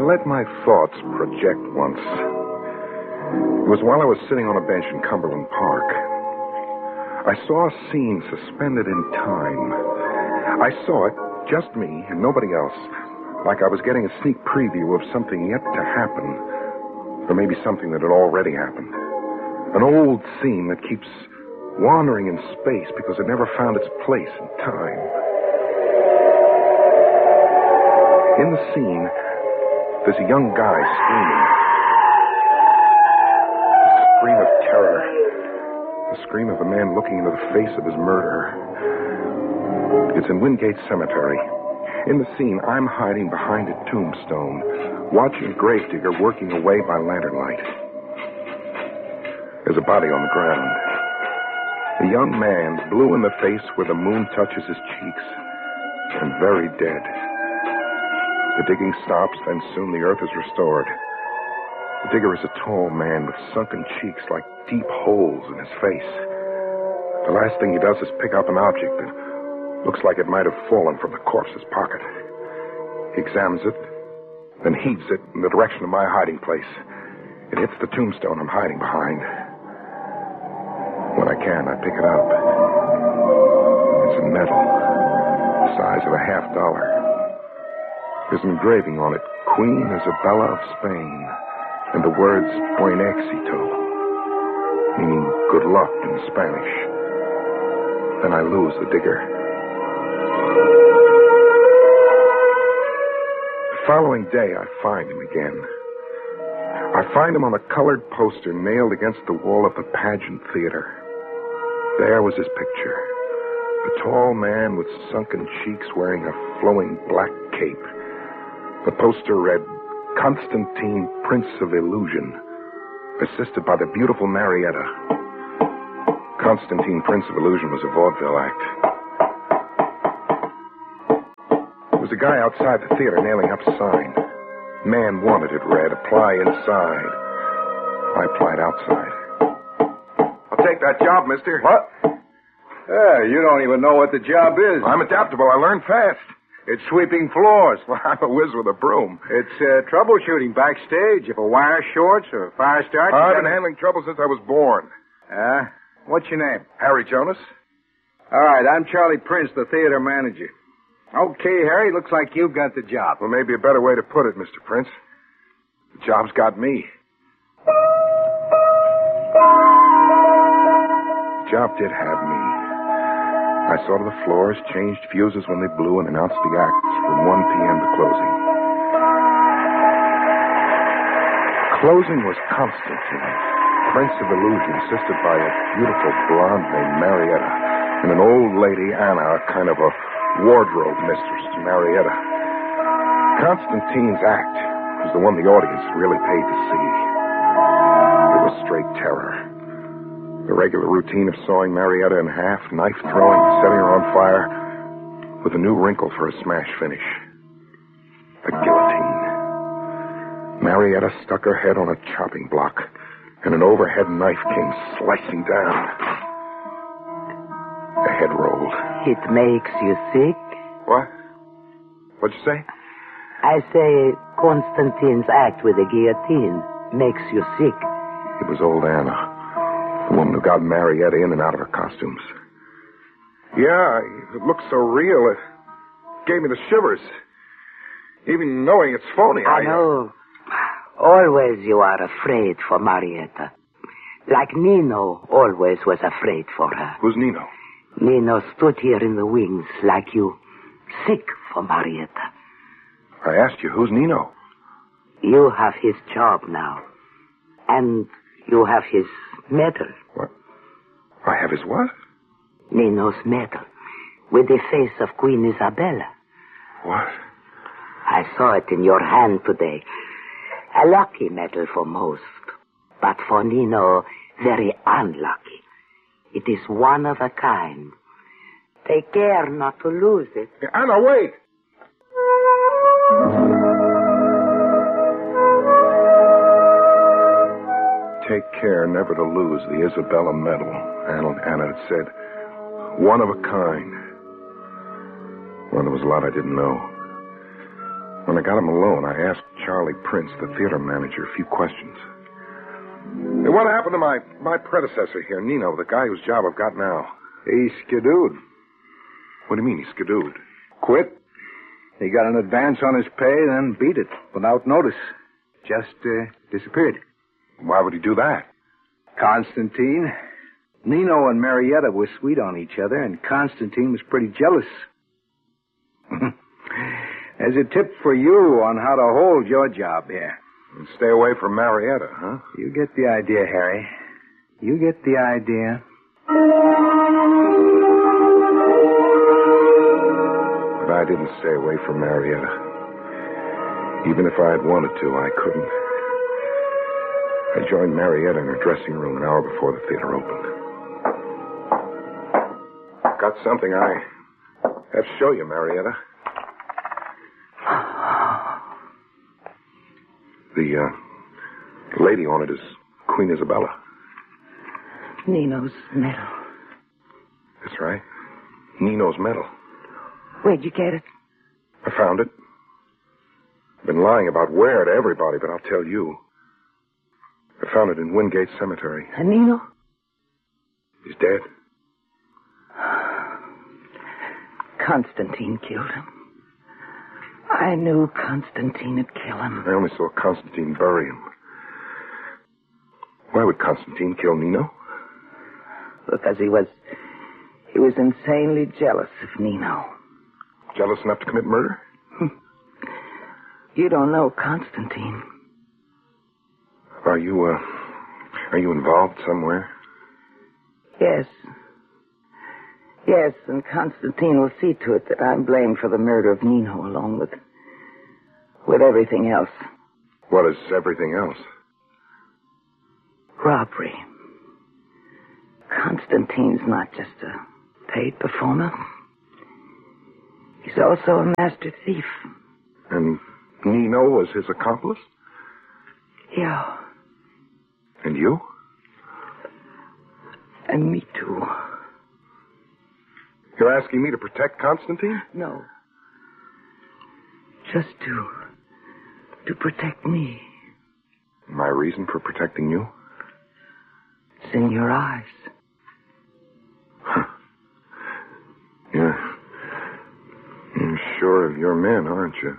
let my thoughts project once. It was while I was sitting on a bench in Cumberland Park. I saw a scene suspended in time. I saw it, just me and nobody else, like I was getting a sneak preview of something yet to happen, or maybe something that had already happened. An old scene that keeps wandering in space because it never found its place in time. In the scene, there's a young guy screaming. A scream of terror. The scream of a man looking into the face of his murderer. It's in Wingate Cemetery. In the scene, I'm hiding behind a tombstone, watching a gravedigger working away by lantern light. There's a body on the ground. A young man, blue in the face where the moon touches his cheeks, and very dead. The digging stops, then soon the earth is restored. The digger is a tall man with sunken cheeks like deep holes in his face. The last thing he does is pick up an object that looks like it might have fallen from the corpse's pocket. He examines it, then heaves it in the direction of my hiding place. It hits the tombstone I'm hiding behind. When I can, I pick it up. It's a medal, the size of $50. There's an engraving on it, Queen Isabella of Spain, and the words Buen Éxito, meaning good luck in Spanish. Then I lose the digger. The following day, I find him again. I find him on a colored poster nailed against the wall of the Pageant Theater. There was his picture. A tall man with sunken cheeks wearing a flowing black cape. The poster read, Constantine, Prince of Illusion, assisted by the beautiful Marietta. Constantine, Prince of Illusion was a vaudeville act. There was a guy outside the theater nailing up a sign. Man wanted, it read, apply inside. I applied outside. I'll take that job, mister. What? You don't even know what the job is. I'm adaptable. I learn fast. It's sweeping floors. Well, I'm a whiz with a broom. It's troubleshooting backstage. If a wire shorts or a fire starts... I've been handling trouble since I was born. What's your name? Harry Jonas. All right, I'm Charlie Prince, the theater manager. Okay, Harry, looks like you've got the job. Well, maybe a better way to put it, Mr. Prince. The job's got me. The job did have me. I saw to the floors, changed fuses when they blew, and announced the acts from 1 p.m. to closing. Closing was Constantine, Prince of Illusion, assisted by a beautiful blonde named Marietta, and an old lady, Anna, kind of a wardrobe mistress to Marietta. Constantine's act was the one the audience really paid to see. It was straight terror. The regular routine of sawing Marietta in half, knife throwing, setting her on fire, with a new wrinkle for a smash finish. The guillotine. Marietta stuck her head on a chopping block, and an overhead knife came slicing down. The head rolled. It makes you sick? What? What'd you say? I say Constantine's act with the guillotine makes you sick. It was old Anna. The woman who got Marietta in and out of her costumes. Yeah, it looked so real. It gave me the shivers. Even knowing it's phony, I know. Always you are afraid for Marietta. Like Nino always was afraid for her. Who's Nino? Nino stood here in the wings like you, sick for Marietta. I asked you, who's Nino? You have his job now. And you have his medal. What? I have his what? Nino's medal. With the face of Queen Isabella. What? I saw it in your hand today. A lucky medal for most. But for Nino, very unlucky. It is one of a kind. Take care not to lose it. Anna, wait! Take care never to lose the Isabella medal, Anna had said. One of a kind. Well, there was a lot I didn't know. When I got him alone, I asked Charlie Prince, the theater manager, a few questions. Hey, what happened to my predecessor here, Nino, the guy whose job I've got now? He skidooed. What do you mean he skidooed? Quit. He got an advance on his pay, then beat it without notice. Just disappeared. Why would he do that? Constantine. Nino and Marietta were sweet on each other, and Constantine was pretty jealous. As a tip for you on how to hold your job here. And stay away from Marietta, huh? You get the idea, Harry. You get the idea. But I didn't stay away from Marietta. Even if I had wanted to, I couldn't. I joined Marietta in her dressing room an hour before the theater opened. Got something I have to show you, Marietta. The lady on it is Queen Isabella. Nino's medal. That's right. Nino's medal. Where'd you get it? I found it. Been lying about where to everybody, but I'll tell you. I found it in Wingate Cemetery. And Nino? He's dead. Constantine killed him. I knew Constantine would kill him. I only saw Constantine bury him. Why would Constantine kill Nino? Because he was insanely jealous of Nino. Jealous enough to commit murder? You don't know Constantine. Are you involved somewhere? Yes. Yes, and Constantine will see to it that I'm blamed for the murder of Nino along with everything else. What is everything else? Robbery. Constantine's not just a paid performer. He's also a master thief. And Nino was his accomplice? Yeah. And you? And me too. You're asking me to protect Constantine? No. Just to protect me. My reason for protecting you? It's in your eyes. Huh. You're sure of your men, aren't you?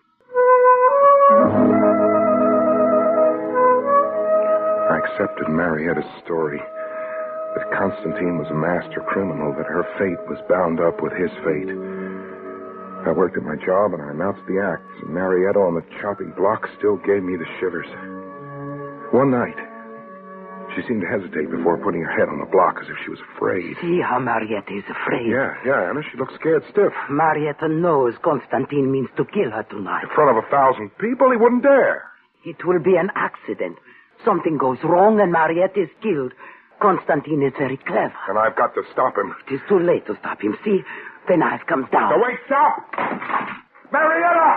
I accepted Marietta's story. That Constantine was a master criminal, that her fate was bound up with his fate. I worked at my job and I announced the acts, and Marietta on the chopping block still gave me the shivers. One night, she seemed to hesitate before putting her head on the block as if she was afraid. See how Marietta is afraid. Yeah, Anna, she looked scared stiff. Marietta knows Constantine means to kill her tonight. In front of 1,000 people, he wouldn't dare. It will be an accident. Something goes wrong and Marietta is killed. Constantine is very clever. And I've got to stop him. It is too late to stop him. See, the knife comes down. No, wait, stop! Marietta!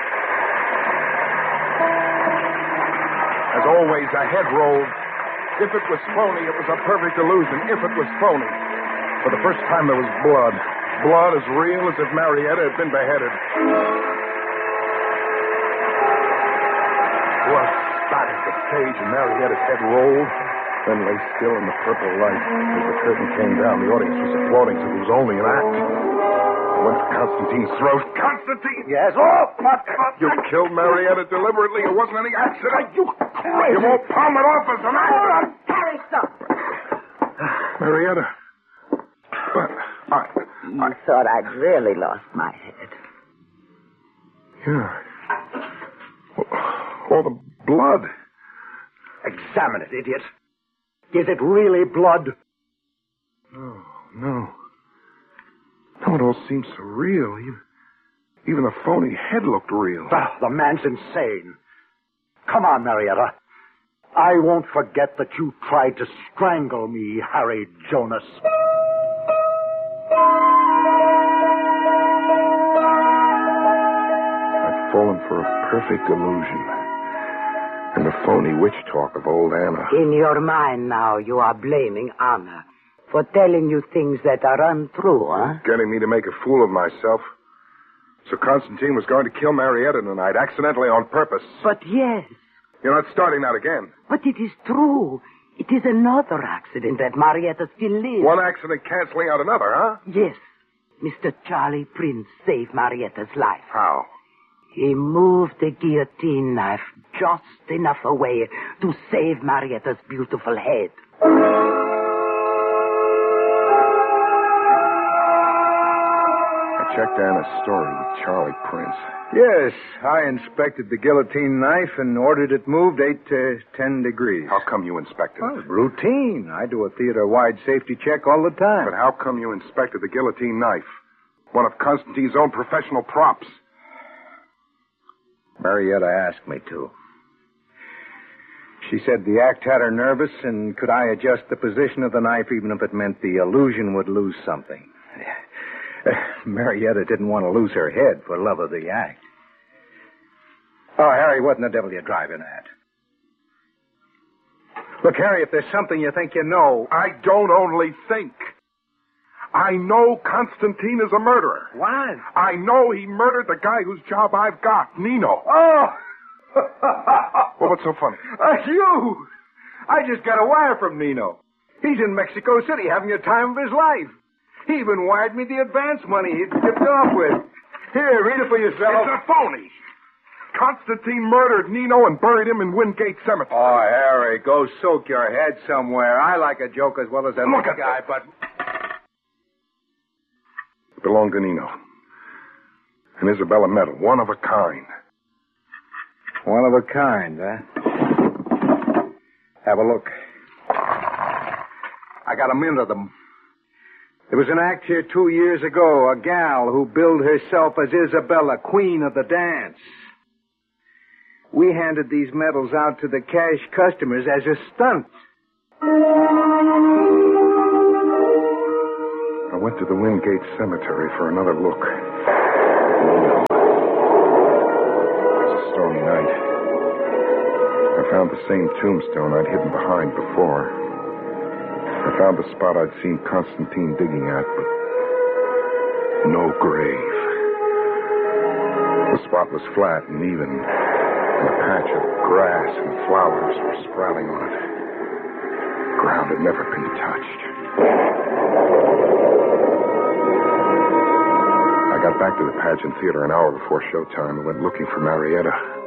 As always, a head rolled. If it was phony, it was a perfect illusion. If it was phony. For the first time, there was blood. Blood as real as if Marietta had been beheaded. Blood spattered the stage, and Marietta's head rolled. Then lay still in the purple light. As the curtain came down, the audience was applauding, so it was only an act. I went for Constantine's throat. Constantine! Yes? Oh, what? You killed Marietta deliberately. It wasn't any accident. You crazy. You won't palm it off as an accident. Harry, stop. Marietta. But You thought I'd really lost my head. Yeah. All the blood. Examine it, idiot. Is it really blood? No. No, it all seems so real. Even the phony head looked real. The man's insane. Come on, Marietta. I won't forget that you tried to strangle me, Harry Jonas. I've fallen for a perfect illusion. And the phony witch talk of old Anna. In your mind now, you are blaming Anna for telling you things that are untrue, huh? Getting me to make a fool of myself. So Constantine was going to kill Marietta tonight, accidentally on purpose. But yes, You're not starting that again. but it is true. It is another accident that Marietta still lives. One accident canceling out another, huh? Yes. Mr. Charlie Prince saved Marietta's life. How? He moved the guillotine knife just enough away to save Marietta's beautiful head. I checked Anna's story with Charlie Prince. Yes, I inspected the guillotine knife and ordered it moved 8 to 10 degrees. How come you inspected Well, it? routine. I do a theater-wide safety check all the time. But how come you inspected the guillotine knife? One of Constantine's own professional props. Marietta asked me to. She said the act had her nervous, and could I adjust the position of the knife even if it meant the illusion would lose something. Marietta didn't want to lose her head for love of the act. Oh, Harry, what in the devil are you driving at? Look, Harry, if there's something you think you know... I don't only think. I know Constantine is a murderer. What? I know he murdered the guy whose job I've got, Nino. Oh! Well, what's so funny? You! I just got a wire from Nino. He's in Mexico City having the time of his life. He even wired me the advance money he'd tipped off with. Here, read it for yourself. It's a phony. Constantine murdered Nino and buried him in Wingate Cemetery. Oh, Harry, go soak your head somewhere. I like a joke as well as that Look other at guy, this. but... It belonged to Nino. An Isabella medal, one of a kind. One of a kind, huh? Have a look. I got a mint of them. There was an act here 2 years ago, a gal who billed herself as Isabella, queen of the dance. We handed these medals out to the cash customers as a stunt. I went to the Wingate Cemetery for another look. It was a stormy night. I found the same tombstone I'd hidden behind before. I found the spot I'd seen Constantine digging at, but no grave. The spot was flat and even, and a patch of grass and flowers were sprouting on it. Ground had never been touched. I got back to the pageant theater an hour before showtime and went looking for Marietta.